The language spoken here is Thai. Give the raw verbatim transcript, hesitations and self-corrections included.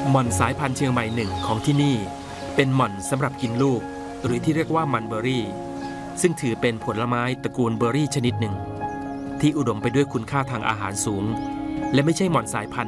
หม่อนสายพันธุ์เชียงใหม่หนึ่งของที่นี่เป็นหม่อนสำหรับกินลูกหรือที่เรียกว่ามันเบอร์รี่ซึ่งถือเป็นผลไม้ตระกูลเบอร์รี่ชนิดหนึ่งที่อุดมไปด้วยคุณค่าทางอาหารสูงและไม่ใช่หม่อนสายพันธุ์